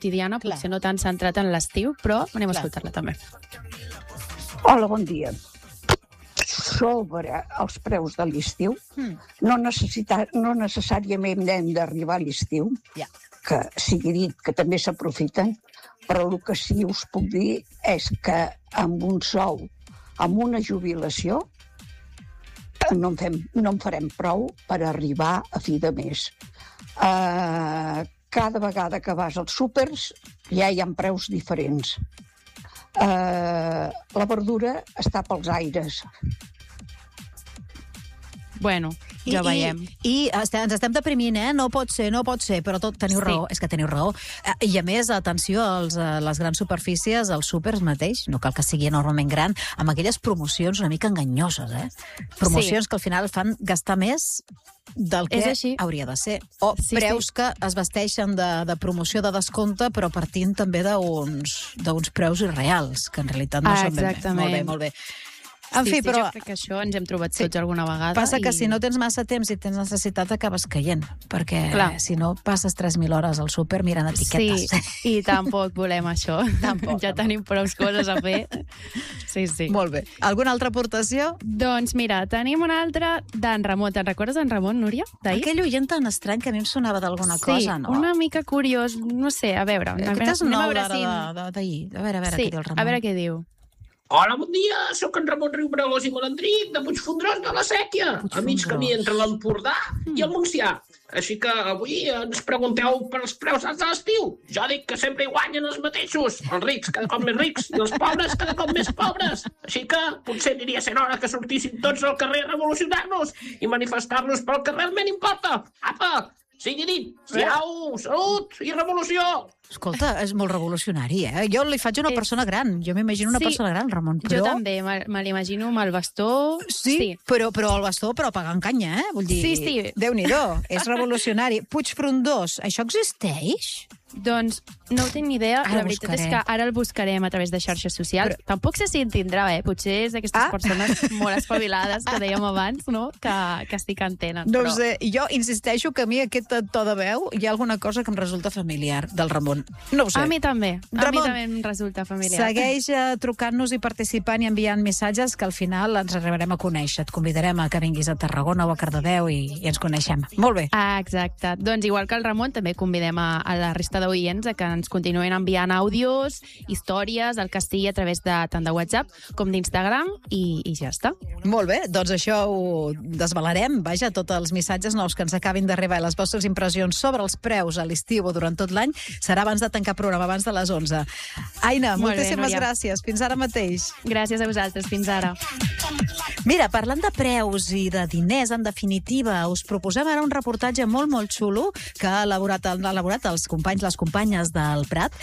quotidiana, potser no tan centrat en l'estiu, però anem a escoltar-la també. Hola, bon dia. Sobre els preus de l'estiu, no necessàriament hem d'arribar a l'estiu, que sigui dit que també s'aprofiten, però el que sí us puc dir és que amb un sou, amb una jubilació, no en farem prou per arribar a fi de mes. Cada vegada que vas als súpers ja hi ha preus diferents. La verdura està pels aires. Bueno, ja veiem. I ens estem deprimint, no pot ser, però teniu raó, és que teniu raó. I a més, atenció a les grans superfícies, als súpers mateix, no cal que sigui enormement gran, amb aquelles promocions una mica enganyoses, promocions que al final fan gastar més del que hauria de ser. O preus que es vesteixen de promoció de descompte, però partint també d'uns preus irreals, que en realitat no són ben bé. Molt bé. En fi, però jo crec que això ens hem trobat tots alguna vegada. Passa que si no tens massa temps i tens necessitat, acabes caient, perquè si no passes 3.000 hores al súper mirant etiquetes. Sí, i tampoc volem això. Ja tenim prou coses a fer. Sí. Molt bé. Alguna altra aportació? Doncs mira, tenim una altra d'en Ramon. Te'n recordes d'en Ramon, Núria? Aquell oient tan estrany que a mi em sonava d'alguna cosa, no? Sí, una mica curiós, no sé, a veure. Aquest és nou d'ahir. A veure què diu el Ramon. A veure què diu. Hola, bon dia, sóc en Ramon Riubrelós i Malandric de Puigfondrós de la Sèquia, a mig camí entre l'Empordà i el Montsià. Així que avui ens pregunteu per els preus de l'estiu. Jo dic que sempre hi guanyen els mateixos, els rics cada cop més rics i els pobres cada cop més pobres. Així que potser diria ser hora que sortissin tots al carrer a revolucionar-nos i manifestar-nos pel que realment importa. Apa, sigui dit, siau, salut i revolució! Escolta, és molt revolucionari, Jo li faig una persona gran. Jo m'imagino una persona gran, Ramon. Jo també, me l'imagino amb el bastó. Sí, però el bastó, però pagant canya, Vull dir, Déu-n'hi-do, és revolucionari. Puigfrondós, això existeix? Doncs no ho tinc ni idea. La veritat és que ara el buscarem a través de xarxes socials. Tampoc sé si en tindrà, Potser és d'aquestes persones molt espavilades que dèiem abans, no? Que sí que en tenen. No ho sé. Jo insisteixo que a mi aquest to de veu hi ha alguna cosa que em resulta familiar del Ramon. No ho sé. A mi també. A mi també em resulta familiar. Segueix trucant-nos i participant i enviant missatges que al final ens arribarem a conèixer. Et convidarem a que vinguis a Tarragona o a Cardedeu i ens coneixem. Molt bé. Exacte. Doncs igual que el Ramon, també convidem a la resta d'oients a que ens continuïn enviant àudios, històries, el que sigui a través de tant de WhatsApp com d'Instagram i ja està. Molt bé, doncs això ho desvelarem. Vaja, tots els missatges nous que ens acabin d'arribar i les vostres impressions sobre els preus a l'estiu o durant tot l'any serà abans de tancar programa, abans de les 11. Aina, moltíssimes gràcies. Fins ara mateix. Gràcies a vosaltres. Fins ara. Mira, parlant de preus i de diners, en definitiva, us proposem ara un reportatge molt, molt xulo que han elaborat els companys, les companyes del Prat,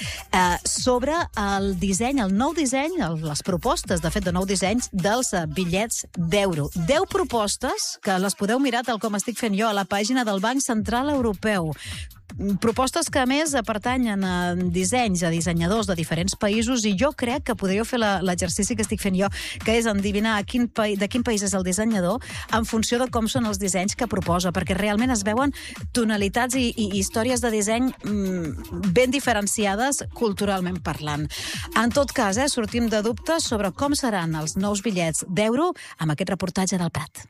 sobre el disseny, el nou disseny, les propostes, de fet, de nou dissenys dels bitllets d'euro. 10 propostes que les podeu mirar tal com estic fent jo a la pàgina del Banc Central Europeu. Propostes que, a més, pertanyen a dissenys, a dissenyadors de diferents països, i jo crec que podríeu fer l'exercici que estic fent jo, que és endevinar de quin país és el dissenyador en funció de com són els dissenys que proposa, perquè realment es veuen tonalitats i històries de disseny ben diferenciades culturalment parlant. En tot cas, sortim de dubtes sobre com seran els nous bitllets d'euro amb aquest reportatge del Prat.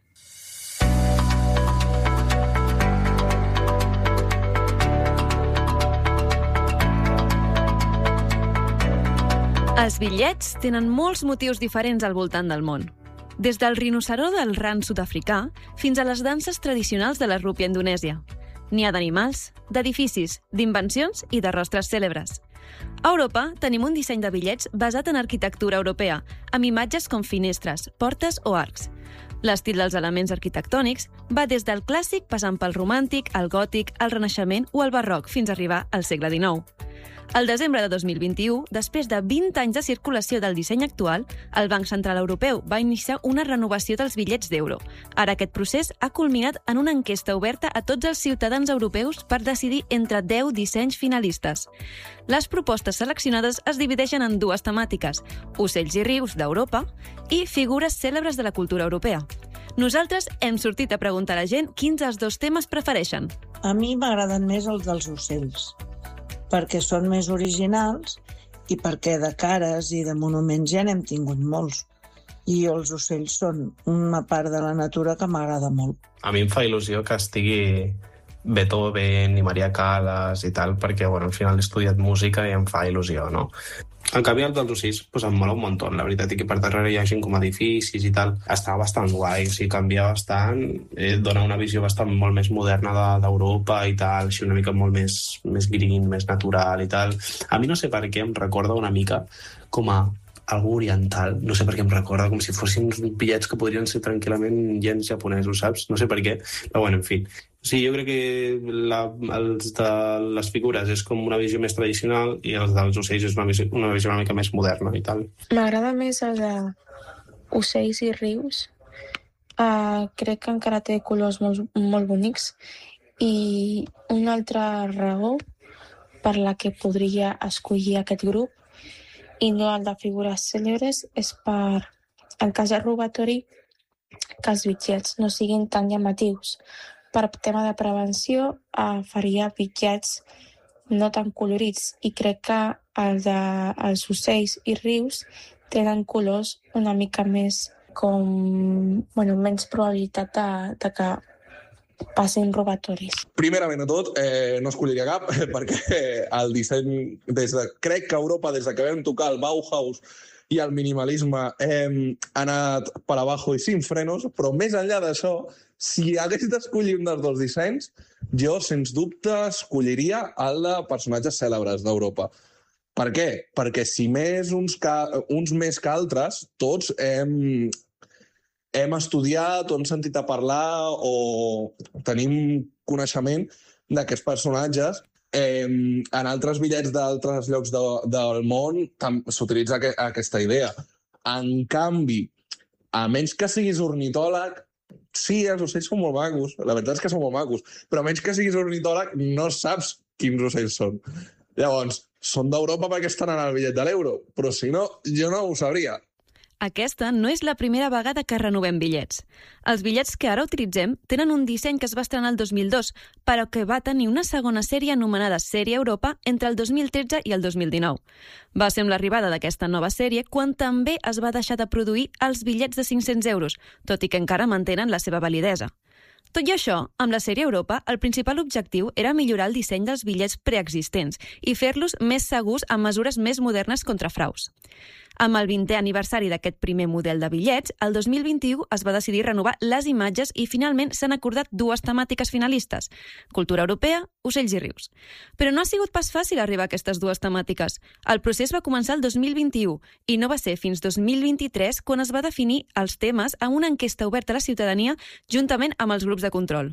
Els bitllets tenen molts motius diferents al voltant del món. Des del rinoceró del ran sud-africà fins a les danses tradicionals de la rúpia indonèsia. N'hi ha d'animals, d'edificis, d'invencions i de rostres cèlebres. A Europa tenim un disseny de bitllets basat en arquitectura europea, amb imatges com finestres, portes o arcs. L'estil dels elements arquitectònics va des del clàssic passant pel romàntic, el gòtic, el renaixement o el barroc fins a arribar al segle XIX. Al desembre de 2021, després de 20 anys de circulació del disseny actual, el Banc Central Europeu va iniciar una renovació dels bitllets d'euro. Ara aquest procés ha culminat en una enquesta oberta a tots els ciutadans europeus per decidir entre 10 dissenys finalistes. Les propostes seleccionades es divideixen en dues temàtiques, ocells i rius d'Europa i figures cèlebres de la cultura europea. Nosaltres hem sortit a preguntar a la gent quins dels dos temes prefereixen. A mi m'agraden més els dels ocells. perquè són més originals i perquè de cares i de monuments ja n'hem tingut molts. I els ocells són una part de la natura que m'agrada molt. A mi em fa il·lusió que estigui Beethoven i Maria Callas i tal, perquè al final he estudiat música i em fa il·lusió, no? En canvi, el dels ocells em mola un munt, la veritat, i que per darrere hi hagi com edificis i tal. Està bastant guai, o sigui, canvia bastant, dona una visió bastant molt més moderna d'Europa i tal, així una mica molt més green, més natural i tal. A mi no sé per què em recorda una mica com a algú oriental, no sé per què em recorda, com si fossin uns bitllets que podrien ser tranquil·lament gens japonesos, saps? No sé per què, però en fi. Sí, jo crec que els de les figures és com una visió més tradicional i els dels ocells és una visió una mica més moderna i tal. M'agrada més el d'ocells i rius. Crec que encara té colors molt bonics i una altra raó per la que podria escollir aquest grup i no el de figures cèlebres és per, en cas de robatori, que els bitllets no siguin tan llamatius. Per tema de prevenció, faria bitllets no tan colorits i crec que els ocells i rius tenen colors una mica més menys probabilitat de que passin robatoris. Primerament de tot, no escolliria cap, perquè el disseny, crec que a Europa, des que vam tocar el Bauhaus i el minimalisme, hem anat per abajo i sin frenos, però més enllà d'això, si hagués d'escollir un dels dos dissenys, jo, sens dubte, escolliria el de personatges cèlebres d'Europa. Per què? Perquè si més uns més que altres, tots hem estudiat o hem sentit a parlar o tenim coneixement d'aquests personatges. En altres bitllets d'altres llocs del món s'utilitza aquesta idea. En canvi, a menys que siguis ornitòleg, sí, els ocells són molt macos, la veritat és que són molt macos, però a menys que siguis ornitòleg no saps quins ocells són. Llavors, són d'Europa perquè estan en el bitllet de l'euro, però si no, jo no ho sabria. Aquesta no és la primera vegada que renovem bitllets. Els bitllets que ara utilitzem tenen un disseny que es va estrenar el 2002, però que va tenir una segona sèrie anomenada Sèrie Europa entre el 2013 i el 2019. Va ser amb l'arribada d'aquesta nova sèrie quan també es va deixar de produir els bitllets de 500 euros, tot i que encara mantenen la seva validesa. Tot i això, amb la sèrie Europa, el principal objectiu era millorar el disseny dels bitllets preexistents i fer-los més segurs amb mesures més modernes contra fraus. Amb el 20è aniversari d'aquest primer model de bitllets, el 2021 es va decidir renovar les imatges i finalment s'han acordat dues temàtiques finalistes: cultura europea, ocells i rius. Però no ha sigut pas fàcil arribar a aquestes dues temàtiques. El procés va començar el 2021 i no va ser fins 2023 quan es va definir els temes a una enquesta oberta a la ciutadania juntament amb els grups de control.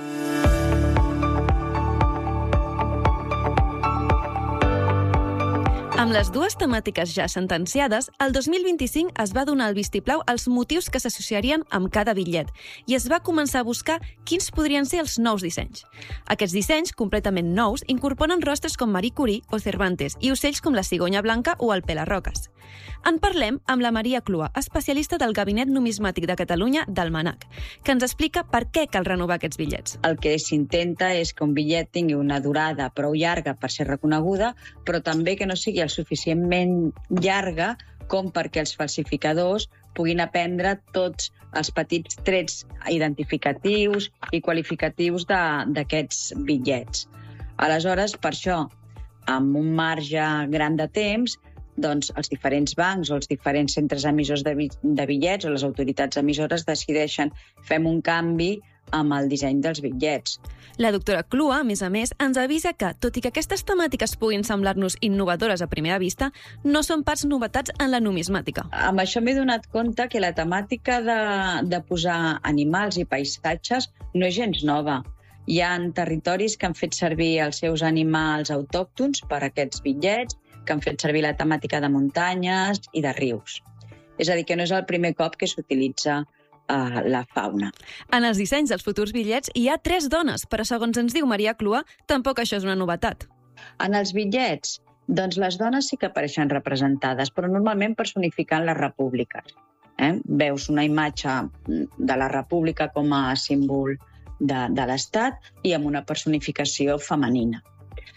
Amb les dues temàtiques ja sentenciades, el 2025 es va donar el vistiplau als motius que s'associarien amb cada bitllet i es va començar a buscar quins podrien ser els nous dissenys. Aquests dissenys, completament nous, incorporen rostres com Marie Curie o Cervantes i ocells com la cigonya blanca o el pelarroques. En parlem amb la Maria Clua, especialista del Gabinet Numismàtic de Catalunya d'Almanac, que ens explica per què cal renovar aquests bitllets. El que s'intenta és que un bitllet tingui una durada prou llarga per ser reconeguda, però també que no sigui el suficientment llarga com perquè els falsificadors puguin aprendre tots els petits trets identificatius i qualificatius d'aquests bitllets. Aleshores, per això, amb un marge gran de temps, doncs els diferents bancs o els diferents centres emissors de bitllets o les autoritats emissores decideixen fem un canvi amb el disseny dels bitllets. La doctora Clua, a més, ens avisa que, tot i que aquestes temàtiques puguin semblar-nos innovadores a primera vista, no són pas novetats en la numismàtica. Amb això m'he donat compte que la temàtica de posar animals i paisatges no és gens nova. Hi ha territoris que han fet servir els seus animals autòctons per a aquests bitllets, que han fet servir la temàtica de muntanyes i de rius. És a dir, que no és el primer cop que s'utilitza la fauna. En els dissenys dels futurs bitllets hi ha 3 dones, però segons ens diu Maria Clua, tampoc això és una novetat. En els bitllets, doncs les dones sí que apareixen representades, però normalment personificant les repúbliques. Veus una imatge de la república com a símbol de l'Estat i amb una personificació femenina.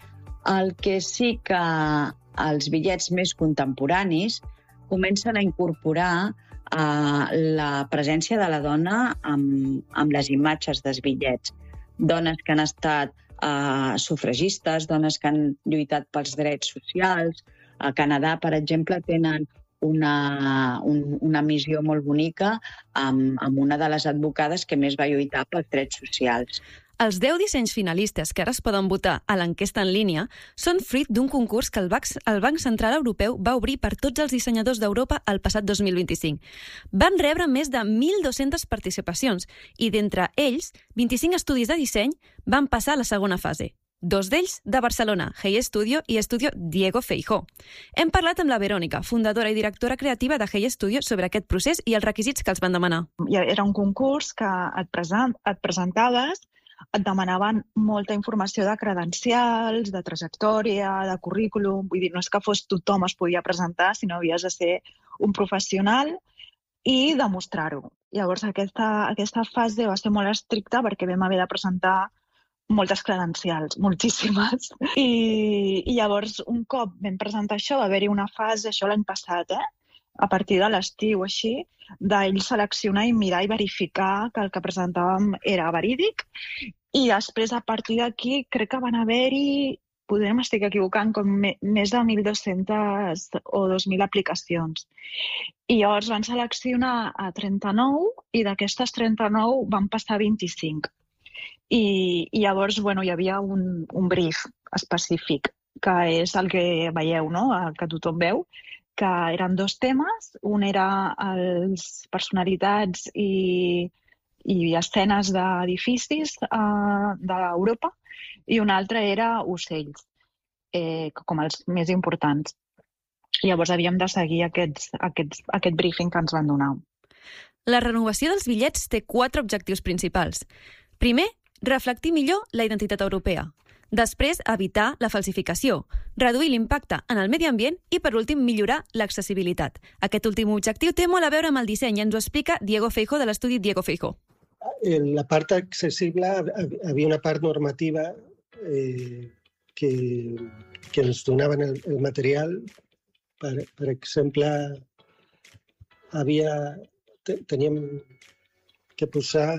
El que sí que els bitllets més contemporanis comencen a incorporar la presència de la dona amb les imatges dels bitllets. Dones que han estat sufragistes, dones que han lluitat pels drets socials. A Canadà, per exemple, tenen una missió molt bonica amb una de les advocades que més va lluitar pels drets socials. Els 10 dissenys finalistes que ara es poden votar a l'enquesta en línia són fruit d'un concurs que el Banc Central Europeu va obrir per tots els dissenyadors d'Europa el passat 2025. Van rebre més de 1.200 participacions i d'entre ells, 25 estudis de disseny van passar a la segona fase. 2 d'ells de Barcelona, Hey Studio i Estudio Diego Feijó. Hem parlat amb la Verònica, fundadora i directora creativa de Hey Studio, sobre aquest procés i els requisits que els van demanar. Era un concurs que et presentaves, et demanaven molta informació de credencials, de trajectòria, de currículum. Vull dir, no és que fos tothom es podia presentar, sinó havies de ser un professional i demostrar-ho. Llavors, aquesta fase va ser molt estricta perquè vam haver de presentar moltes credencials, moltíssimes. I llavors, un cop vam presentar això, va haver-hi una fase, això l'any passat, a partir de l'estiu, així, d'ells seleccionar i mirar i verificar que el que presentàvem era verídic. I després, a partir d'aquí, crec que van haver-hi, potser m'estic equivocant, com més de 1.200 o 2.000 aplicacions. I llavors van seleccionar a 39 i d'aquestes 39 van passar 25. I llavors hi havia un brief específic, que és el que veieu, no? El que tothom veu, que eren 2 temes. Un era les personalitats i escenes d'edificis d'Europa i un altre era ocells, com els més importants. Llavors havíem de seguir aquest briefing que ens van donar. La renovació dels bitllets té 4 objectius principals. Primer, reflectir millor la identitat europea. Després, evitar la falsificació, reduir l'impacte en el medi ambient i, per últim, millorar l'accessibilitat. Aquest últim objectiu té molt a veure amb el disseny i ens ho explica Diego Feijó, de l'estudi Diego Feijó. La part accessible, havia una part normativa que ens donaven el material. Per exemple, teníem que posar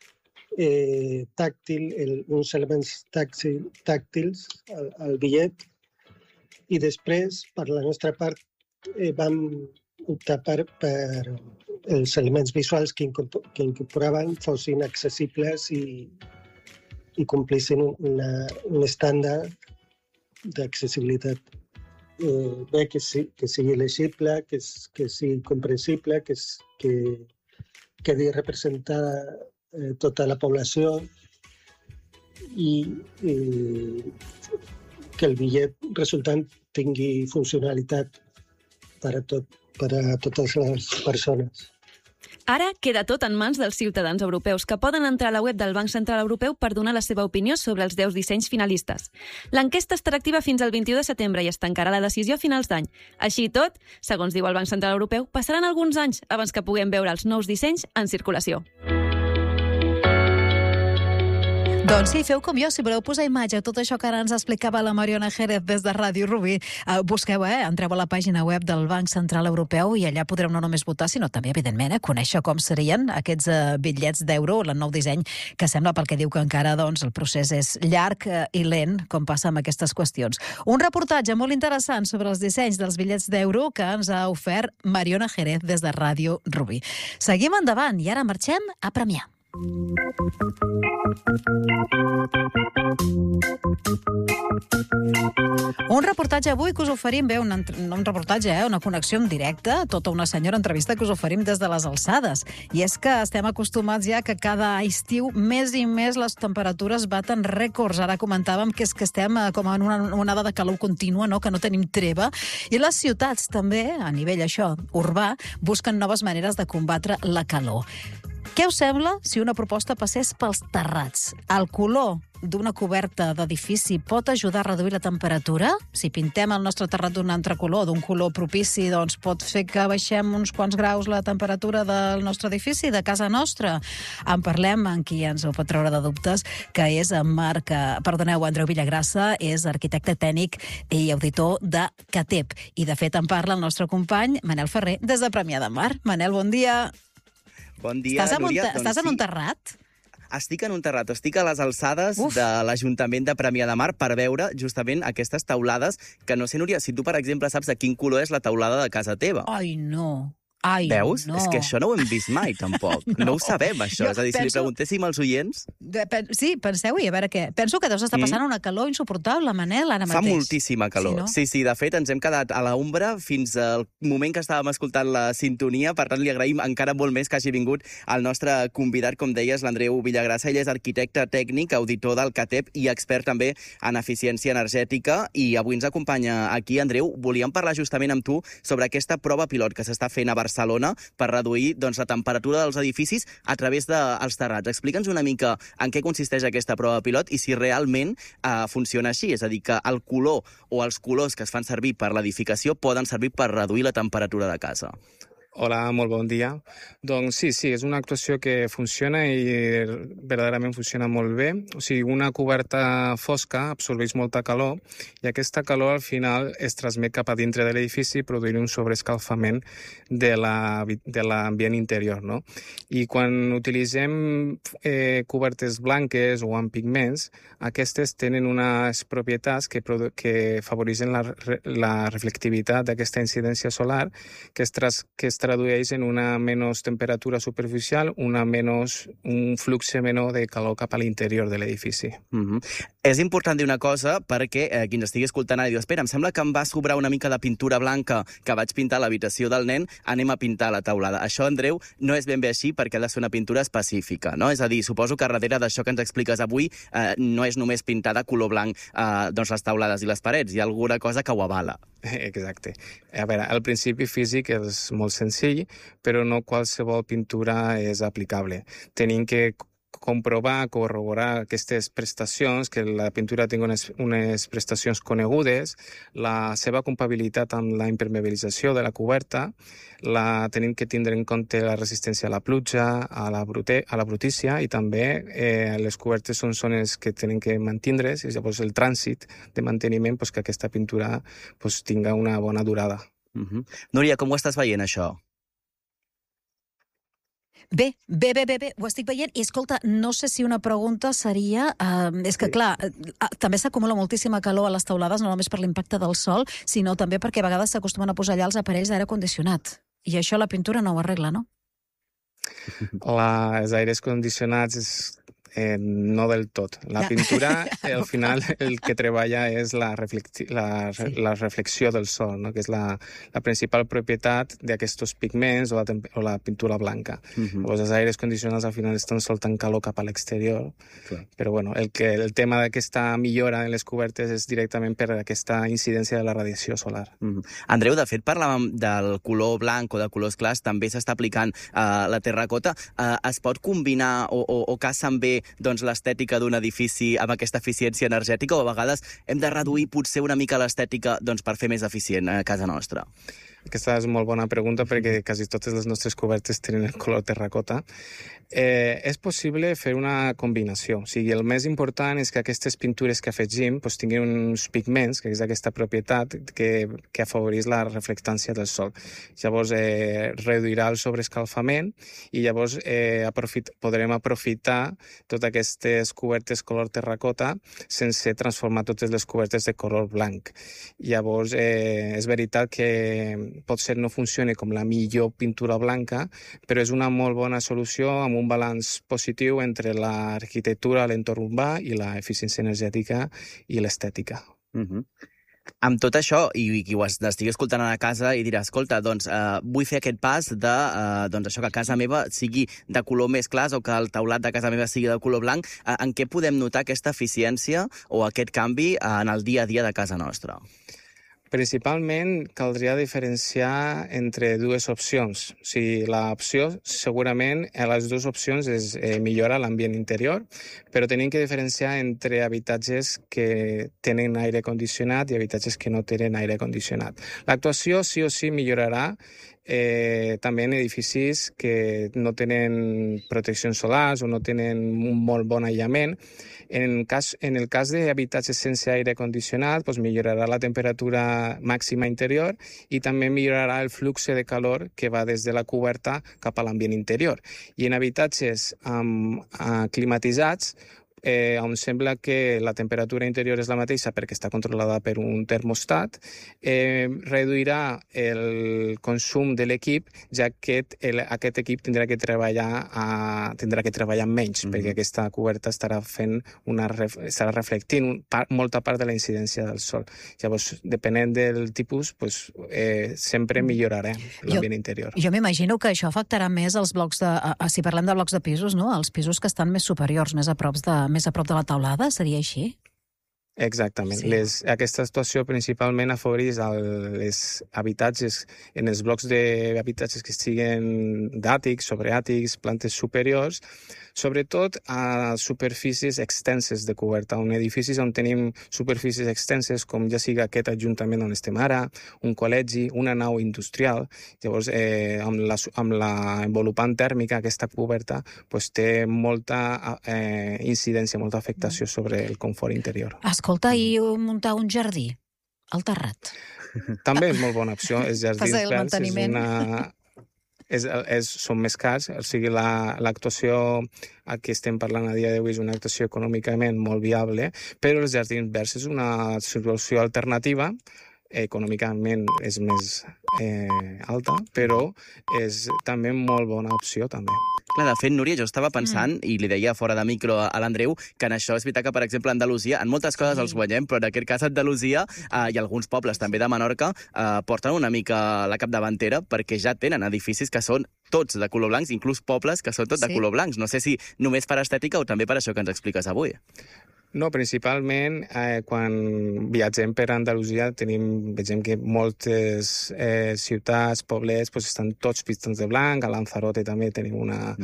uns elements tàctils al bitllet i després, per la nostra part, vam optar per els elements visuals que incorporaven fossin accessibles i complissin un estàndard d'accessibilitat. Que sigui legible, que sigui comprensible, que quedi representada tota la població i que el bitllet resultant tingui funcionalitat per a totes les persones. Ara queda tot en mans dels ciutadans europeus, que poden entrar a la web del Banc Central Europeu per donar la seva opinió sobre els 10 dissenys finalistes. L'enquesta estarà activa fins al 21 de setembre i es tancarà la decisió a finals d'any. Així i tot, segons diu el Banc Central Europeu, passaran alguns anys abans que puguem veure els nous dissenys en circulació. Doncs sí, feu com jo, si voleu posar imatge a tot això que ara ens explicava la Mariona Jerez des de Ràdio Rubí, busqueu, entreu a la pàgina web del Banc Central Europeu i allà podreu no només votar, sinó també, evidentment, conèixer com serien aquests bitllets d'euro, el nou disseny, que sembla, pel que diu, que encara el procés és llarg i lent, com passa amb aquestes qüestions. Un reportatge molt interessant sobre els dissenys dels bitllets d'euro que ens ha ofert Mariona Jerez des de Ràdio Rubí. Seguim endavant i ara marxem a Premià. Un reportatge avui que us oferim, un reportatge, una connexió en directe, tota una senyora entrevista que us oferim des de les alçades. I és que estem acostumats ja que cada estiu més i més les temperatures baten rècords. Ara comentàvem que és que estem com en una onada de calor contínua, no? Que no tenim treva. I les ciutats també, a nivell urbà, busquen noves maneres de combatre la calor. Què us sembla si una proposta passés pels terrats? El color d'una coberta d'edifici pot ajudar a reduir la temperatura? Si pintem el nostre terrat d'un altre color, d'un color propici, doncs pot fer que baixem uns quants graus la temperatura del nostre edifici, de casa nostra. En parlem amb qui ens ho pot treure de dubtes, que és en Andreu Villagrassa, és arquitecte tècnic i auditor de CATEP. I, de fet, en parla el nostre company Manel Ferrer, des de Premià de Mar. Manel, bon dia. Bon dia, Núria. Estàs en un terrat? Estic en un terrat, estic a les alçades de l'Ajuntament de Premià de Mar per veure justament aquestes teulades que no sé, Núria, si tu, per exemple, saps de quin color és la teulada de casa teva. Ai, no. Veus? És que això no ho hem vist mai, tampoc. No ho sabem, això. És a dir, si li preguntéssim als oients... Sí, penseu-hi, a veure què. Penso que deus estar passant una calor insuportable, Manel, ara mateix. Fa moltíssima calor. Sí, de fet, ens hem quedat a l'ombra fins al moment que estàvem escoltant la sintonia. Per tant, li agraïm encara molt més que hagi vingut el nostre convidat, com deies, l'Andreu Villagrassa. Ell és arquitecte tècnic, auditor del CATEP i expert també en eficiència energètica. I avui ens acompanya aquí, Andreu. Volíem parlar justament amb tu sobre aquesta prova pilot que s'està fent a Barcelona per reduir la temperatura dels edificis a través dels terrats. Explica'ns una mica en què consisteix aquesta prova pilot i si realment funciona així. És a dir, que el color o els colors que es fan servir per l'edificació poden servir per reduir la temperatura de casa. Hola, molt bon dia. Doncs sí, és una actuació que funciona i verdaderament funciona molt bé. O sigui, una coberta fosca absorbeix molta calor i aquesta calor al final es transmet cap a dintre de l'edifici produint un sobreescalfament de l'ambient interior, no? I quan utilitzem cobertes blanques o amb pigments, aquestes tenen unes propietats que afavoreixen la reflectivitat d'aquesta incidència solar que es tradueix en una menys temperatura superficial, un flux menor de calor cap a l'interior de l'edifici. És important dir una cosa perquè qui ens estigui escoltant ara diu, espera, em sembla que em va sobrar una mica de pintura blanca que vaig pintar a l'habitació del nen, anem a pintar la teulada. Això, Andreu, no és ben bé així perquè ha de ser una pintura específica, no? És a dir, suposo que darrere d'això que ens expliques avui no és només pintar de color blanc les teulades i les parets, hi ha alguna cosa que ho avala. Exacte. A veure, el principi físic és molt senzill, però no qualsevol pintura és aplicable. Tenim que comprovar, corroborar aquestes prestacions, que la pintura tingui unes prestacions conegudes, la seva compatibilitat amb la impermeabilització de la coberta, tenim que tindre en compte la resistència a la pluja, a la brutícia i també les cobertes són zones que tenen que mantindre's i llavors el trànsit de manteniment que aquesta pintura tinga una bona durada. Núria, com ho estàs veient, això? Bé, ho estic veient. I, escolta, no sé si una pregunta seria... és que, clar, també s'acumula moltíssima calor a les teulades, no només per l'impacte del sol, sinó també perquè a vegades s'acostumen a posar allà els aparells d'aire condicionat. I això la pintura no ho arregla, no? Els aires condicionats no del tot. La pintura, al final, el que treballa és la reflexió del sol, no? Que és la principal propietat d'aquests pigments o la pintura blanca. Els aires condicionats al final estan soltant calor cap a l'exterior, però bueno, el tema d'aquesta millora en les cobertes és directament per aquesta incidència de la radiació solar. Andreu, de fet, parlàvem del color blanc o de colors clars, també s'està aplicant la terracota. Es pot combinar o casen bé l'estètica d'un edifici amb aquesta eficiència energètica o a vegades hem de reduir potser una mica l'estètica per fer més eficient a casa nostra? Aquesta és molt bona pregunta perquè quasi totes les nostres cobertes tenen el color terracota. És possible fer una combinació. O sigui, el més important és que aquestes pintures que afegim tinguin uns pigments, que és aquesta propietat que afavoreix la reflectància del sol. Llavors, reduirà el sobreescalfament i llavors podrem aprofitar totes aquestes cobertes color terracota sense transformar totes les cobertes de color blanc. Llavors, és veritat que potser no funciona com la millor pintura blanca, però és una molt bona solució amb un balanç positiu entre l'arquitectura, l'entorn urbà i l'eficiència energètica i l'estètica. Amb tot això, i qui ho estigui escoltant a casa i dirà, escolta, vull fer aquest pas de això que casa meva sigui de color més clar o que el teulat de casa meva sigui de color blanc, en què podem notar aquesta eficiència o aquest canvi en el dia a dia de casa nostra? Principalment caldria diferenciar entre dues opcions. O sigui, l'opció segurament a les dues opcions és millorar l'ambient interior, però tenim que diferenciar entre habitatges que tenen aire condicionat i habitatges que no tenen aire condicionat. L'actuació sí o sí millorarà també en edificis que no tenen proteccions solars o no tenen un molt bon aïllament. En el cas d'habitatges sense aire condicionat, doncs millorarà la temperatura màxima interior i també millorarà el flux de calor que va des de la coberta cap a l'ambient interior. I en habitatges climatitzats, on sembla que la temperatura interior és la mateixa perquè està controlada per un termostat, reduirà el consum de l'equip, ja que aquest equip tindrà que treballar menys, perquè aquesta coberta estarà reflectint molta part de la incidència del sol. Llavors, depenent del tipus, sempre millorarà l'ambient interior. Jo m'imagino que això afectarà més els blocs si parlem de blocs de pisos, no? Els pisos que estan més superiors, més a prop de la teulada, seria així? Exactament. Sí. Aquesta situació principalment afavoreix els habitatges en els blocs d'habitatges que siguin d'àtics, sobreàtics, plantes superiors, sobretot a superfícies extenses de coberta, on edificis on tenim superfícies extenses, com ja sigui aquest ajuntament on estem ara, un col·legi, una nau industrial. Llavors, amb la envolupant tèrmica, aquesta coberta té molta incidència, molta afectació sobre el confort interior. Escolta, i muntar un jardí al terrat? També és molt bona opció. Els jardins verds són més cars, o sigui, l'actuació a què estem parlant a dia d'avui és una actuació econòmicament molt viable, però els jardins verds és una solució alternativa, econòmicament és més alta, però és també molt bona opció, també. Clar, de fet, Núria, jo estava pensant, i li deia fora de micro a l'Andreu, que en això és veritat que, per exemple, a Andalusia, en moltes coses els guanyem, però en aquest cas a Andalusia i alguns pobles també de Menorca porten una mica la capdavantera perquè ja tenen edificis que són tots de color blancs, inclús pobles que són tots de color blancs. No sé si només per estètica o també per això que ens expliques avui. No, principalment quan viatgem per Andalusia vegem que moltes ciutats, poblets, estan tots pintats de blanc. A Lanzarote també tenim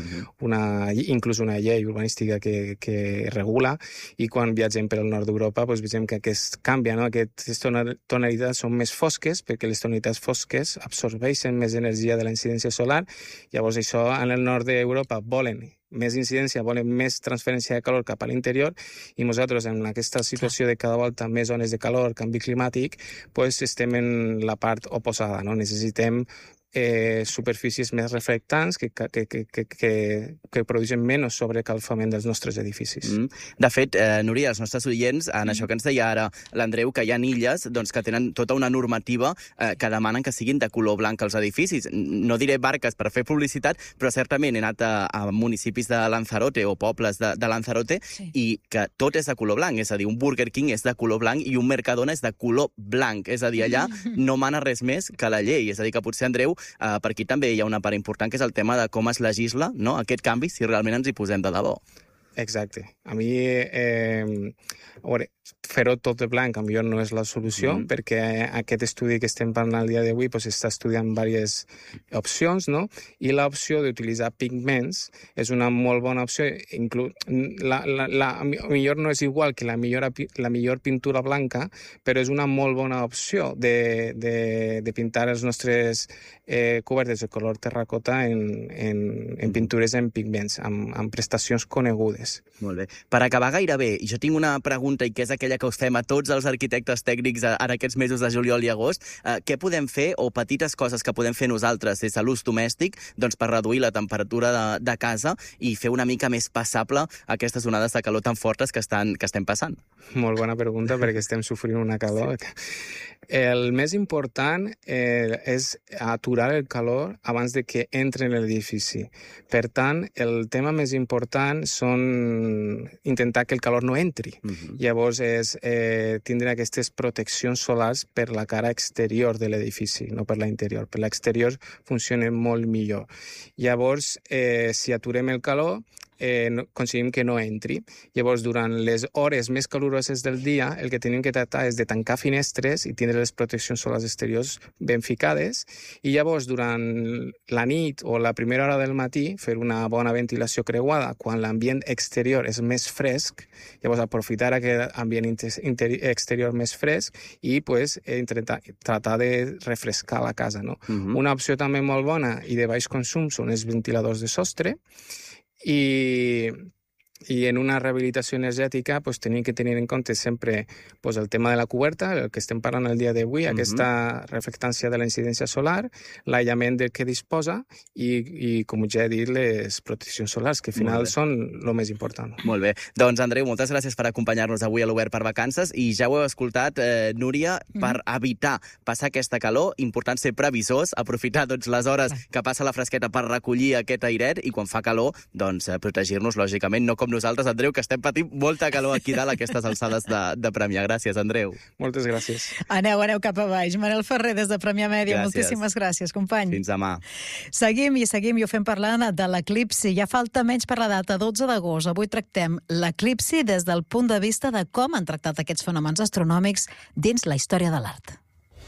inclús una llei urbanística que regula, i quan viatgem per al nord d'Europa vegem que aquest canvia, no? Aquestes tonalitats són més fosques perquè les tonalitats fosques absorbeixen més energia de la incidència solar. Llavors això en el nord d'Europa volen més incidència, volen més transferència de calor cap a l'interior, i nosaltres en aquesta situació de cada volta més zones de calor, canvi climàtic, estem en la part oposada, no? Necessitem superfícies més reflectants que produeixen menys sobrecalfament dels nostres edificis. De fet, Núria, els nostres oients, en això que ens deia ara l'Andreu, que hi ha illes que tenen tota una normativa que demanen que siguin de color blanc els edificis. No diré barques per fer publicitat, però certament he anat a municipis de Lanzarote o pobles de Lanzarote i que tot és de color blanc. És a dir, un Burger King és de color blanc i un Mercadona és de color blanc. És a dir, allà no mana res més que la llei. És a dir, que potser, Andreu, per aquí també hi ha una part important, que és el tema de com es legisla, no? Aquest canvi, si realment ens hi posem de debò. Exacte. A mi, fer-ho tot de blanc potser no és la solució, perquè aquest estudi que estem parlant el dia d'avui està estudiant diverses opcions, no? I l'opció d'utilitzar pigments és una molt bona opció. Millor no és igual que la millor pintura blanca, però és una molt bona opció de pintar els nostres cobertes de color terracota en pintures en pigments, amb prestacions conegudes. Molt bé. Per acabar gairebé, jo tinc una pregunta, i que és aquella que us fem a tots els arquitectes tècnics en aquests mesos de juliol i agost. Què podem fer, o petites coses que podem fer nosaltres des de l'ús domèstic, per reduir la temperatura de casa i fer una mica més passable aquestes onades de calor tan fortes que estem passant? Molt bona pregunta, perquè estem sofrint una calor. El més important és aturar el calor abans de que entre en l'edifici. Per tant, el tema més important són intentar que el calor no entri. Llavors és tindre aquestes proteccions solars per la cara exterior de l'edifici, no per la interior. Per l'exterior funciona molt millor. Llavors, si aturem el calor, aconseguim que no entri. Llavors, durant les hores més caloroses del dia, el que tenim que tractar és de tancar finestres i tindre les proteccions solars exteriors ben ficades, i llavors, durant la nit o la primera hora del matí, fer una bona ventilació creuada quan l'ambient exterior és més fresc, llavors aprofitar aquest ambient exterior més fresc i pues, tratar de refrescar la casa. No? Una opció també molt bona i de baix consum són els ventiladors de sostre, i en una rehabilitació energètica pues, tenim que tenir en compte sempre pues, el tema de la coberta, el que estem parlant el dia d'avui, aquesta reflectància de la incidència solar, l'aïllament del que disposa i, com ja he dit, les proteccions solars, que al final són el més important. Molt bé. Doncs, Andreu, moltes gràcies per acompanyar-nos avui a l'Obert per Vacances, i ja ho heu escoltat, Núria, per evitar passar aquesta calor, important ser previsors, aprofitar doncs, les hores que passa la fresqueta per recollir aquest airet, i quan fa calor, doncs, protegir-nos, lògicament, no com nosaltres, Andreu, que estem patint molta calor aquí dalt a aquestes alçades de Premià. Gràcies, Andreu. Moltes gràcies. Aneu cap a baix. Manel Ferrer, des de Premià Mèdia. Moltíssimes gràcies, company. Fins demà. Seguim i ho fem parlant de l'eclipsi. Ja falta menys per la data, 12 d'agost. Avui tractem l'eclipsi des del punt de vista de com han tractat aquests fenòmens astronòmics dins la història de l'art.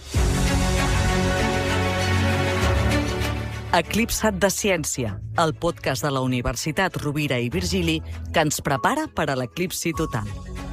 Eclipsat de Ciència, el podcast de la Universitat Rovira i Virgili que ens prepara per a l'eclipsi total.